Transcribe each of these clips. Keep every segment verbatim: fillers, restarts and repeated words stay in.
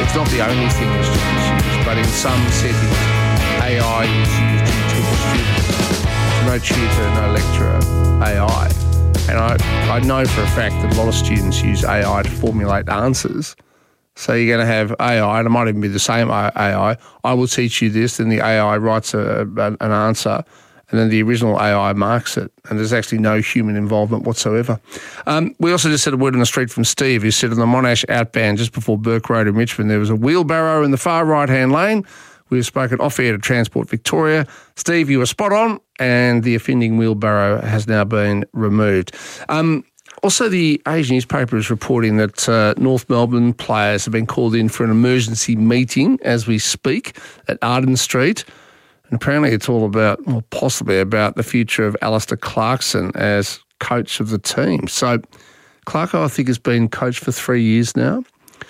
It's not the only thing that students use, but in some settings, A I is used to teach students. No tutor, no lecturer, A I. And I, I know for a fact that a lot of students use A I to formulate answers. So you're going to have A I, and it might even be the same A I. I will teach you this, then the A I writes a, a, an answer, and then the original A I marks it, and there's actually no human involvement whatsoever. Um, we also just had a word on the street from Steve, who said on the Monash outbound just before Burke Road in Richmond, there was a wheelbarrow in the far right-hand lane. We have spoken off-air to Transport Victoria. Steve, you were spot on, and the offending wheelbarrow has now been removed. Um, also, the Age newspaper is reporting that uh, North Melbourne players have been called in for an emergency meeting as we speak at Arden Street. And apparently it's all about, or possibly about, the future of Alistair Clarkson as coach of the team. So Clarko, I think, has been coach for three years now.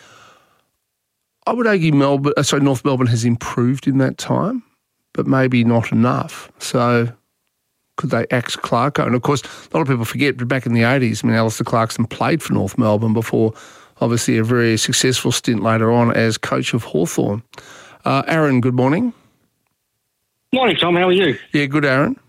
I would argue Melbourne, uh, sorry, North Melbourne has improved in that time, but maybe not enough. So could they axe Clarko? And of course, a lot of people forget, but back in the eighties, I mean, Alistair Clarkson played for North Melbourne before obviously a very successful stint later on as coach of Hawthorn. Uh, Aaron, good morning. Morning, Tom. How are you? Yeah, good, Aaron.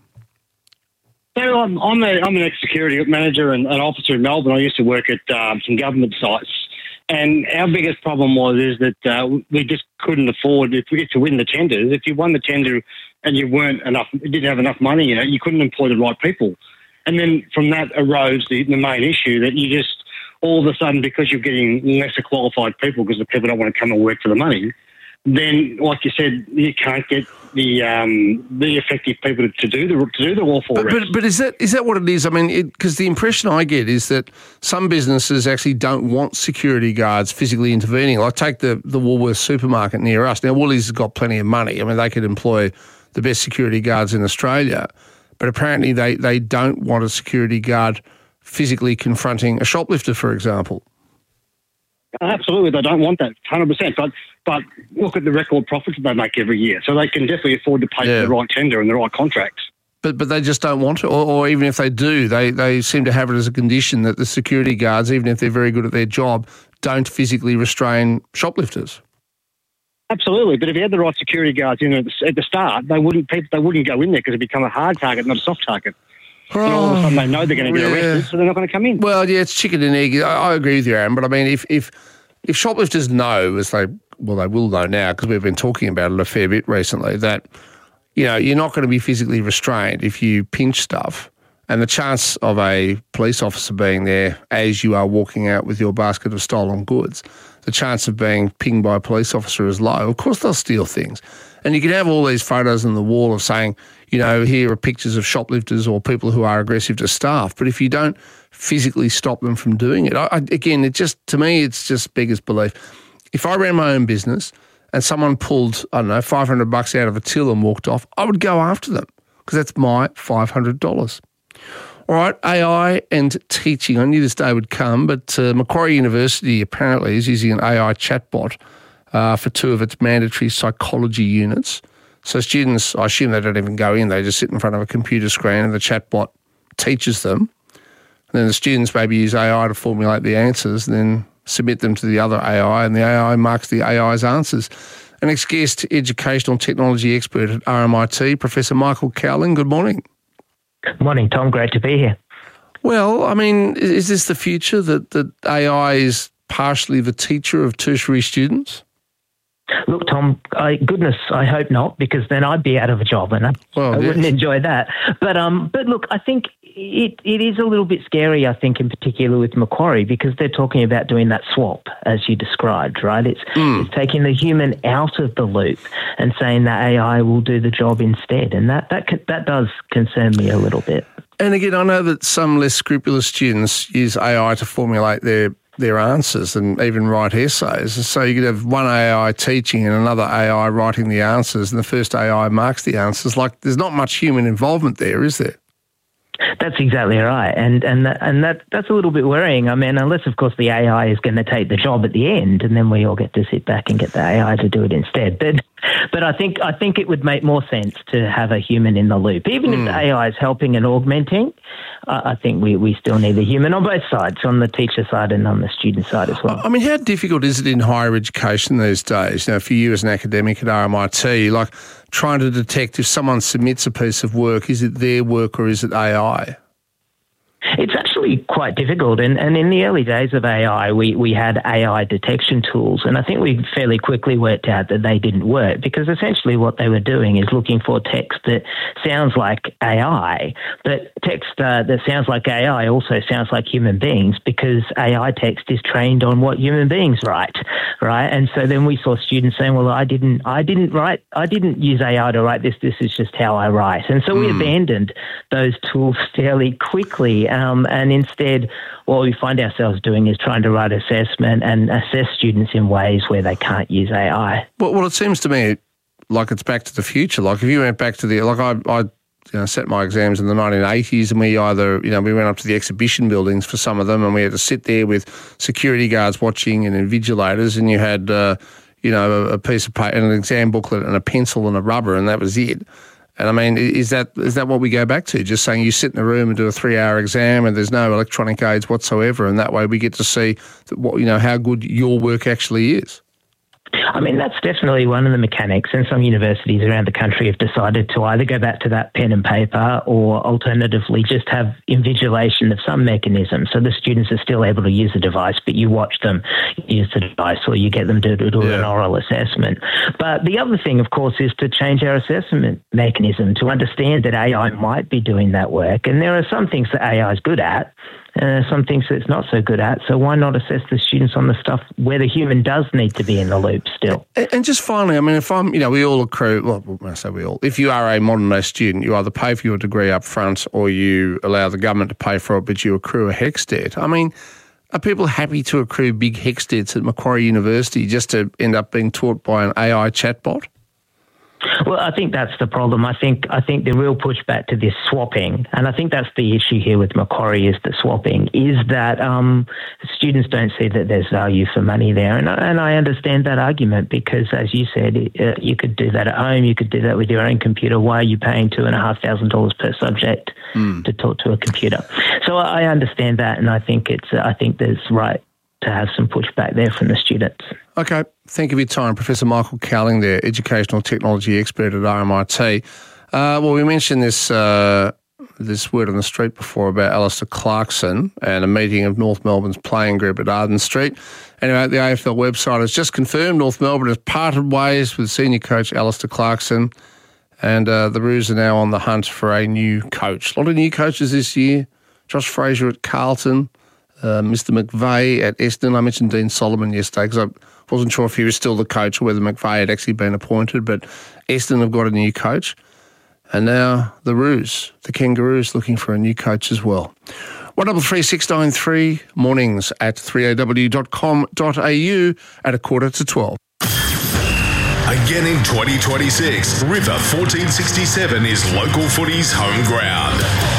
So I'm, I'm, a, I'm an ex-security manager and an officer in Melbourne. I used to work at um, some government sites. And our biggest problem was is that uh, we just couldn't afford if we, to win the tenders. If you won the tender and you weren't enough, didn't have enough money in it, you couldn't employ the right people. And then from that arose the, the main issue that you just all of a sudden, because you're getting lesser qualified people because the people don't want to come and work for the money, then, like you said, you can't get the um, the effective people to do the to do the lawful but, arrest. but but is that is that what it is? I mean, because the impression I get is that some businesses actually don't want security guards physically intervening. Like take the the Woolworths supermarket near us. Now, Woolies has got plenty of money. I mean, they could employ the best security guards in Australia, but apparently they, they don't want a security guard physically confronting a shoplifter, for example. Absolutely, they don't want that, one hundred percent. But but look at the record profits that they make every year. So they can definitely afford to pay yeah. for the right tender and the right contracts. But but they just don't want to, or, or even if they do, they, they seem to have it as a condition that the security guards, even if they're very good at their job, don't physically restrain shoplifters. Absolutely, but if you had the right security guards in at the, at the start, they wouldn't people they wouldn't go in there because it become a hard target, not a soft target. Oh, and all of a sudden they know they're going to get yeah. arrested, so they're not going to come in. Well, yeah, it's chicken and egg. I, I agree with you, Aaron, but I mean, if if if shoplifters know, as they well they will know now because we've been talking about it a fair bit recently, that you know you're not going to be physically restrained if you pinch stuff, and the chance of a police officer being there as you are walking out with your basket of stolen goods, the chance of being pinged by a police officer is low. Of course, they'll steal things. And you can have all these photos on the wall of saying, you know, here are pictures of shoplifters or people who are aggressive to staff. But if you don't physically stop them from doing it, I, I, again, it just, to me, it's just beggars belief. If I ran my own business and someone pulled, I don't know, five hundred bucks out of a till and walked off, I would go after them because that's my five hundred dollars. All right, A I and teaching. I knew this day would come, but uh, Macquarie University apparently is using an A I chatbot uh, for two of its mandatory psychology units. So students, I assume they don't even go in, they just sit in front of a computer screen and the chatbot teaches them. And then the students maybe use A I to formulate the answers and then submit them to the other A I, and the A I marks the A I's answers. An ex-guest educational technology expert at R M I T, Professor Michael Cowling, good morning. Morning, Tom. Great to be here. Well, I mean, is this the future, that, that A I is partially the teacher of tertiary students? Look, Tom, I, goodness, I hope not, because then I'd be out of a job and I, well, I yes. wouldn't enjoy that. But um, but look, I think it, it is a little bit scary, I think, in particular with Macquarie, because they're talking about doing that swap, as you described, right? It's, mm. it's taking the human out of the loop and saying that A I will do the job instead. And that, that, that does concern me a little bit. And again, I know that some less scrupulous students use A I to formulate their their answers and even write essays. So you could have one A I teaching and another A I writing the answers, and the first A I marks the answers. Like, there's not much human involvement there, is there? That's exactly right, and and that, and that that's a little bit worrying. I mean, unless of course the A I is going to take the job at the end, and then we all get to sit back and get the A I to do it instead. But But I think I think it would make more sense to have a human in the loop. Even mm. if the A I is helping and augmenting, uh, I think we, we still need a human on both sides, on the teacher side and on the student side as well. I mean, how difficult is it in higher education these days, you know, for you as an academic at R M I T, like trying to detect if someone submits a piece of work, is it their work or is it A I? It's actually quite difficult. And, and in the early days of A I, we, we had A I detection tools. And I think we fairly quickly worked out that they didn't work because essentially what they were doing is looking for text that sounds like A I. But text uh, that sounds like A I also sounds like human beings because A I text is trained on what human beings write, right? And so then we saw students saying, well, I didn't, I didn't write, I didn't use A I to write this. This is just how I write. And so mm. we abandoned those tools fairly quickly. Um, and instead, what we find ourselves doing is trying to write assessment and assess students in ways where they can't use A I. Well, well it seems to me like it's back to the future. Like if you went back to the, like I, I you know, set my exams in the nineteen eighties and we either, you know, we went up to the exhibition buildings for some of them and we had to sit there with security guards watching and invigilators and you had, uh, you know, a, a piece of paper and an exam booklet and a pencil and a rubber and that was it. And I mean, is that is that what we go back to? Just saying you sit in a room and do a three-hour exam and there's no electronic aids whatsoever, and that way we get to see what you know how good your work actually is. I mean, that's definitely one of the mechanics, and some universities around the country have decided to either go back to that pen and paper or alternatively just have invigilation of some mechanism. So the students are still able to use the device, but you watch them use the device or you get them to do, do yeah. an oral assessment. But the other thing, of course, is to change our assessment mechanism to understand that A I might be doing that work. And there are some things that A I is good at, Uh, some things that it's not so good at. So why not assess the students on the stuff where the human does need to be in the loop still? And, and just finally, I mean, if I'm, you know, we all accrue, well, when I say we all, if you are a modern day student, you either pay for your degree up front or you allow the government to pay for it, but you accrue a HECS debt. I mean, are people happy to accrue big HECS debts at Macquarie University just to end up being taught by an A I chatbot? Well, I think that's the problem. I think I think the real pushback to this swapping, and I think that's the issue here with Macquarie, is the swapping, is that um, students don't see that there's value for money there. And, and I understand that argument because, as you said, uh, you could do that at home, you could do that with your own computer. Why are you paying two thousand five hundred dollars per subject mm. to talk to a computer? So I understand that, and I think it's uh, I think there's right to have some pushback there from the students. Okay, thank you for your time. Professor Michael Cowling there, Educational Technology Expert at R M I T. Uh, well, we mentioned this uh, this word on the street before about Alistair Clarkson and a meeting of North Melbourne's playing group at Arden Street. Anyway, the A F L website has just confirmed North Melbourne has parted ways with senior coach Alistair Clarkson, and uh, the Roos are now on the hunt for a new coach. A lot of new coaches this year. Josh Fraser at Carlton, Uh, Mister McVeigh at Essendon. I mentioned Dean Solomon yesterday because I wasn't sure if he was still the coach or whether McVeigh had actually been appointed, but Essendon have got a new coach. And now the Roos, the Kangaroos, looking for a new coach as well. one double three six nine three, mornings at three a w dot com dot a u at a quarter to twelve. Again in twenty twenty-six, River fourteen sixty-seven is local footy's home ground.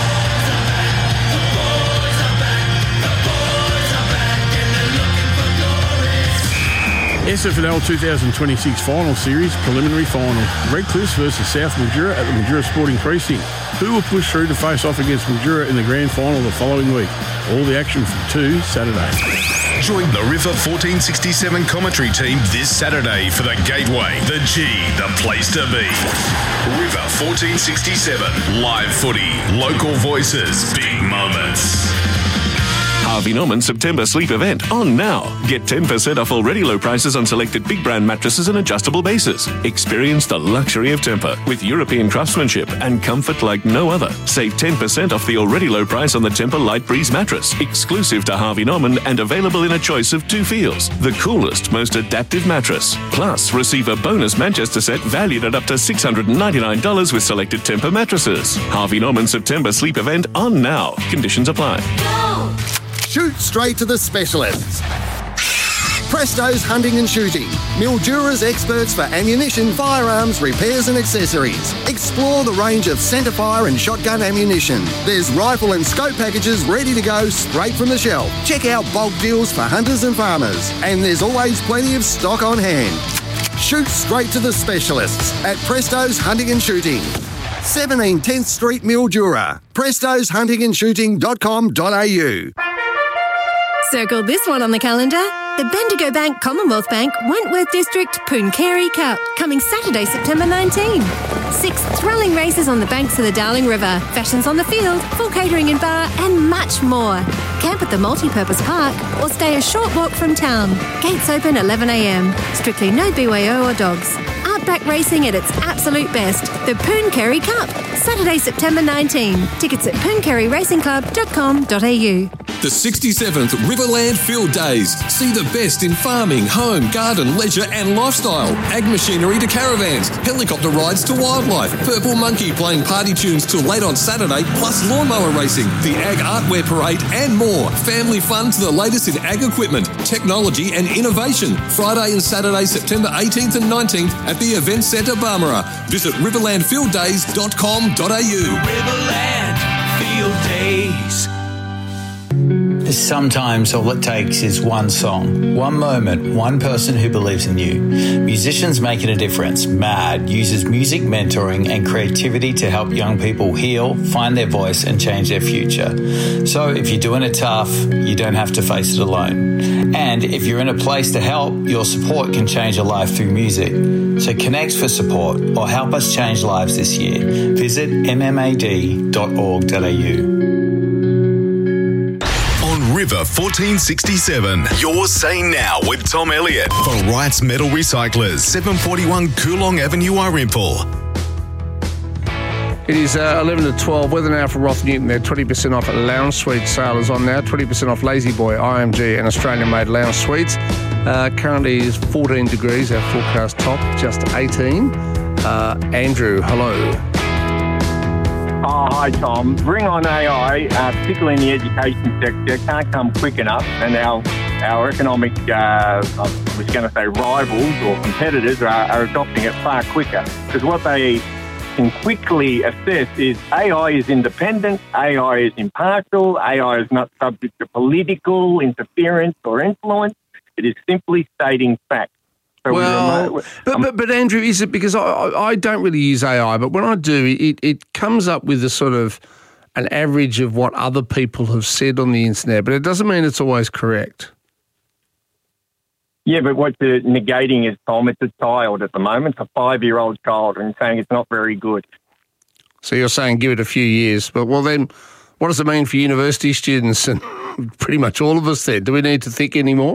S F L twenty twenty-six Final Series Preliminary Final. Redcliffe versus South Mildura at the Mildura Sporting Precinct. Who will push through to face off against Mildura in the Grand Final the following week? All the action from two Saturday. Join the River fourteen sixty-seven commentary team this Saturday for the Gateway, the G, the place to be. River fourteen sixty-seven, live footy, local voices, big moments. Harvey Norman September Sleep Event on now. Get ten percent off already low prices on selected big brand mattresses and adjustable bases. Experience the luxury of Tempur with European craftsmanship and comfort like no other. Save ten percent off the already low price on the Tempur Light Breeze mattress, exclusive to Harvey Norman and available in a choice of two feels. The coolest, most adaptive mattress. Plus, receive a bonus Manchester set valued at up to six hundred ninety-nine dollars with selected Tempur mattresses. Harvey Norman September Sleep Event on now. Conditions apply. Go! Shoot straight to the specialists. Presto's Hunting and Shooting. Mildura's experts for ammunition, firearms, repairs and accessories. Explore the range of centerfire and shotgun ammunition. There's rifle and scope packages ready to go straight from the shelf. Check out bulk deals for hunters and farmers. And there's always plenty of stock on hand. Shoot straight to the specialists at Presto's Hunting and Shooting. seventeen tenth Street, Mildura. prestos hunting and shooting dot com dot a u. Circle this one on the calendar. The Bendigo Bank Commonwealth Bank Wentworth District Pooncarie Cup, coming Saturday, September nineteenth. Six thrilling races on the banks of the Darling River, fashions on the field, full catering and bar, and much more. Camp at the multi-purpose park or stay a short walk from town. Gates open eleven a m. Strictly no B Y O or dogs. Outback racing at its absolute best. The Pooncarie Cup, Saturday, September nineteenth. Tickets at pooncarie racing club dot com dot a u. The sixty-seventh Riverland Field Days. See the best in farming, home, garden, leisure and lifestyle. Ag machinery to caravans, helicopter rides to wildlife, Purple Monkey playing party tunes till late on Saturday, plus lawnmower racing, the Ag Artwear Parade and more. Family fun to the latest in ag equipment, technology and innovation. Friday and Saturday, September eighteenth and nineteenth at the Event Centre, Barmera. Visit riverland field days dot com dot a u. Riverland Field Days. Sometimes all it takes is one song, one moment, one person who believes in you. Musicians Making a Difference, MAD, uses music mentoring and creativity to help young people heal, find their voice and change their future. So if you're doing it tough, you don't have to face it alone. And if you're in a place to help, your support can change a life through music. So connect for support or help us change lives this year. Visit m m a d dot org dot a u. River fourteen sixty-seven. You're saying now with Tom Elliott for Wright's Metal Recyclers, seven forty-one Coolong Avenue, Arimpool. It is uh, eleven to twelve. Weather now for Roth Newton. They're twenty percent off at Lounge Suite sailors on now. twenty percent off Lazy Boy, I M G and Australian-made Lounge Suites. Uh, currently is fourteen degrees. Our forecast top just eighteen. Uh, Andrew, hello. Oh, hi, Tom. Bring on A I, uh, particularly in the education sector, can't come quick enough, and our our economic, uh, I was going to say rivals or competitors are, are adopting it far quicker. Because what they can quickly assess is A I is independent, A I is impartial, A I is not subject to political interference or influence. It is simply stating facts. So well, we but, but but Andrew, is it because I, I don't really use A I, but when I do, it, it comes up with a sort of an average of what other people have said on the internet, but it doesn't mean it's always correct. Yeah, but what you're negating is, Tom, it's a child at the moment, it's a five-year-old child, and saying it's not very good. So you're saying give it a few years, but well then, what does it mean for university students and pretty much all of us then? Do we need to think anymore?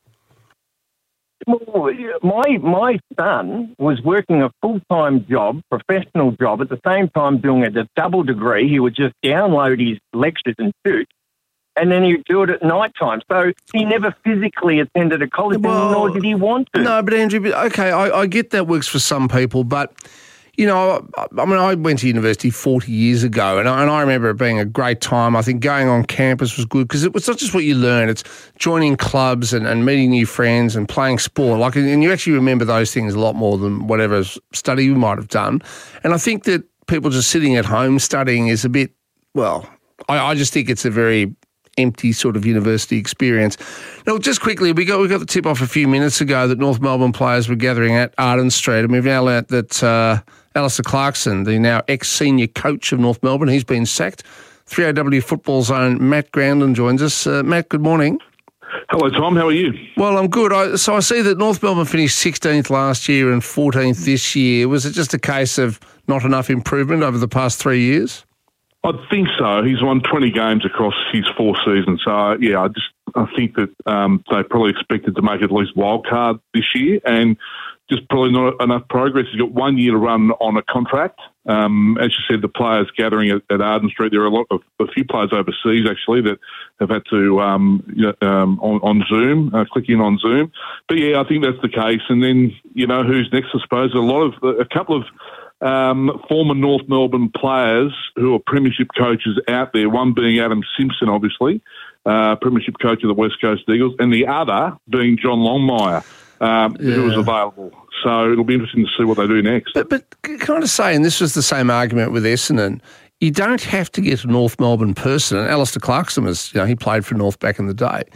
Well, my my son was working a full-time job, professional job, at the same time doing a double degree. He would just download his lectures and shoot, and then he'd do it at night time. So he never physically attended a college, well, nor did he want to. No, but Andrew, okay, I, I get that works for some people, but... You know, I mean, I went to university forty years ago, and I, and I remember it being a great time. I think going on campus was good because it was not just what you learn, it's joining clubs and, and meeting new friends and playing sport. Like, and you actually remember those things a lot more than whatever study you might have done. And I think that people just sitting at home studying is a bit, well, I, I just think it's a very empty sort of university experience. Now, just quickly, we got we got the tip off a few minutes ago that North Melbourne players were gathering at Arden Street, and we've now learnt that uh, Alistair Clarkson, the now ex-senior coach of North Melbourne, he's been sacked. three A W Football's own Matt Groundon joins us. Uh, Matt, good morning. Hello, Tom. How are you? Well, I'm good. I, so I see that North Melbourne finished sixteenth last year and fourteenth this year. Was it just a case of not enough improvement over the past three years? I think so. He's won twenty games across his four seasons. So, yeah, I just I think that um, they probably expected to make at least wild card this year, and just probably not enough progress. He's got one year to run on a contract. Um, as you said, the players gathering at, at Arden Street, there are a lot of a few players overseas actually that have had to um, you know, um, on, on Zoom, uh, click in on Zoom. But yeah, I think that's the case. And then you know who's next? I suppose a lot of a couple of. Um, former North Melbourne players who are premiership coaches out there, one being Adam Simpson, obviously, uh, premiership coach of the West Coast Eagles, and the other being John Longmire, um, yeah. who was available. So it'll be interesting to see what they do next. But, but can I just say, and this was the same argument with Essendon, you don't have to get a North Melbourne person, and Alistair Clarkson was, you know, he played for North back in the day.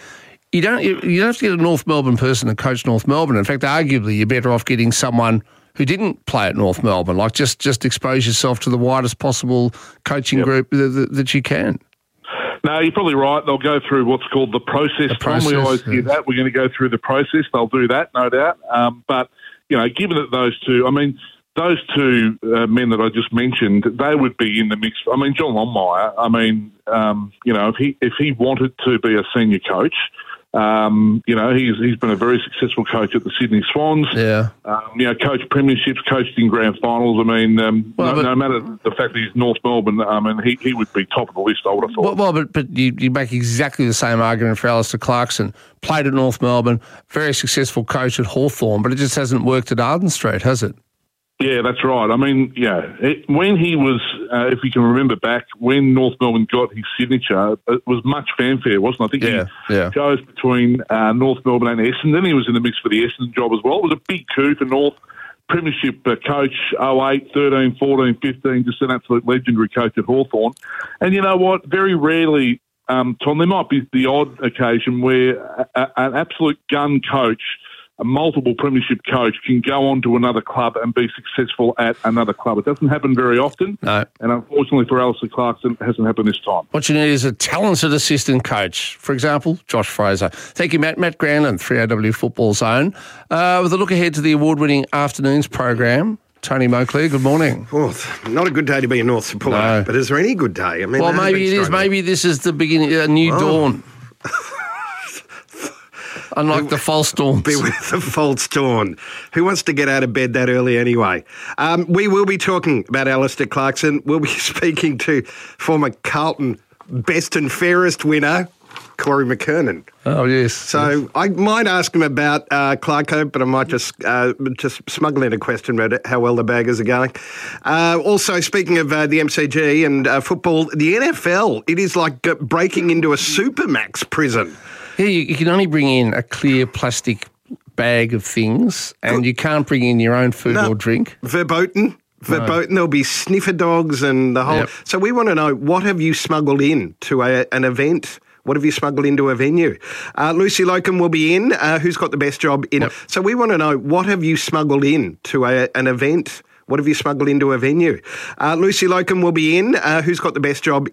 You don't you, you don't have to get a North Melbourne person to coach North Melbourne. In fact, arguably, you're better off getting someone who didn't play at North Melbourne. Like, just, just expose yourself to the widest possible coaching Yep. group that, that, that you can. No, you're probably right. They'll go through what's called the process. The process, Tom, we always yeah. hear that. We're going to go through the process. They'll do that, no doubt. Um, but, you know, given that those two, I mean, those two uh, men that I just mentioned, they would be in the mix. I mean, John Longmire, I mean, um, you know, if he if he wanted to be a senior coach, um, you know, he's he's been a very successful coach at the Sydney Swans. Yeah. Um, you know, coached premierships, coached in grand finals. I mean, um, Well, no, but- no matter the fact that he's North Melbourne, I mean, he, he would be top of the list, I would have thought. Well, well but, but you, you make exactly the same argument for Alistair Clarkson. Played at North Melbourne, very successful coach at Hawthorn, but it just hasn't worked at Arden Street, has it? Yeah, that's right. I mean, yeah, it, when he was, uh, if you can remember back, when North Melbourne got his signature, it was much fanfare, wasn't it? I think Yeah, he yeah. chose between uh, North Melbourne and Essendon. He was in the mix for the Essendon job as well. It was a big coup for North. Premiership uh, coach, oh eight, thirteen, fourteen, fifteen, just an absolute legendary coach at Hawthorn. And you know what? Very rarely, um, Tom, there might be the odd occasion where a, a, an absolute gun coach, a multiple premiership coach, can go on to another club and be successful at another club. It doesn't happen very often. No. And unfortunately for Alistair Clarkson, it hasn't happened this time. What you need is a talented assistant coach. For example, Josh Fraser. Thank you, Matt. Matt Granlund, three R W Football Zone. Uh, with a look ahead to the award-winning afternoons program, Tony Moakley, good morning. Well, not a good day to be a North supporter, No. but is there any good day? I mean, Well, they have maybe been it is. struggling. Maybe this is the beginning, a new Oh. dawn. Unlike the false dawns. Be with the false dawn. Who wants to get out of bed that early anyway? Um, we will be talking about Alistair Clarkson. We'll be speaking to former Carlton best and fairest winner, Corey McKernan. Oh, yes. So I might ask him about uh, Clarko, but I might just uh, just smuggle in a question about how well the Baggers are going. Uh, also, speaking of uh, the M C G and uh, football, the N F L, it is like uh, breaking into a Supermax prison. Yeah, you, you can only bring in a clear plastic bag of things, and you can't bring in your own food No. or drink. Verboten. Verboten. There'll be sniffer dogs and the whole... Yep. So we want to know, what have you smuggled in to a, an event? What have you smuggled into a venue? Uh, Lucy Locum will be in. Uh, who's got the best job in Yep. it? So we want to know, what have you smuggled in to a, an event? What have you smuggled into a venue? Uh, Lucy Locum will be in. Uh, who's got the best job